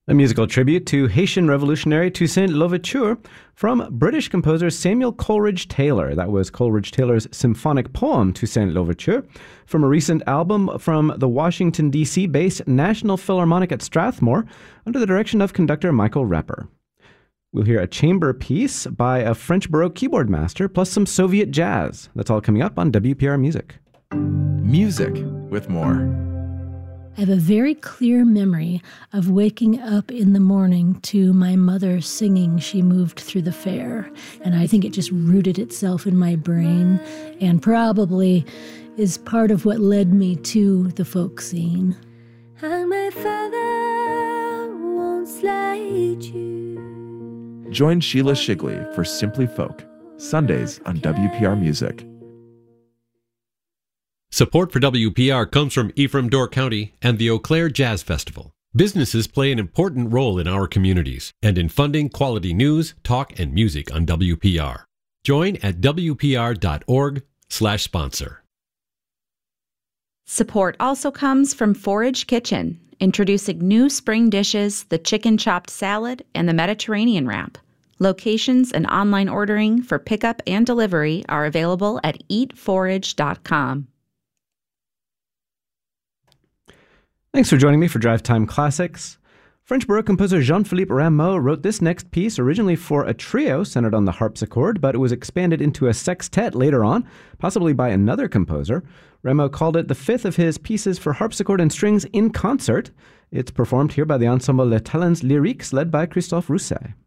A musical tribute to Haitian revolutionary Toussaint Louverture from British composer Samuel Coleridge Taylor. That was Coleridge Taylor's symphonic poem, Toussaint Louverture, from a recent album from the Washington, D.C.-based National Philharmonic at Strathmore under the direction of conductor Michael Repper. We'll hear a chamber piece by a French Baroque keyboard master, plus some Soviet jazz. That's all coming up on WPR Music. Music with more. I have a very clear memory of waking up in the morning to my mother singing She Moved Through the Fair. And I think it just rooted itself in my brain and probably is part of what led me to the folk scene. And my father won't slide you. Join Sheila Shigley for Simply Folk, Sundays on WPR Music. Support for WPR comes from Ephraim Door County and the Eau Claire Jazz Festival. Businesses play an important role in our communities and in funding quality news, talk, and music on WPR. Join at wpr.org/sponsor. Support also comes from Forage Kitchen, introducing new spring dishes, the chicken chopped salad, and the Mediterranean wrap. Locations and online ordering for pickup and delivery are available at eatforage.com. Thanks for joining me for Drive Time Classics. French Baroque composer Jean-Philippe Rameau wrote this next piece originally for a trio centered on the harpsichord, but it was expanded into a sextet later on, possibly by another composer. Rameau called it the fifth of his pieces for harpsichord and strings in concert. It's performed here by the ensemble Les Talents Lyriques, led by Christophe Rousset.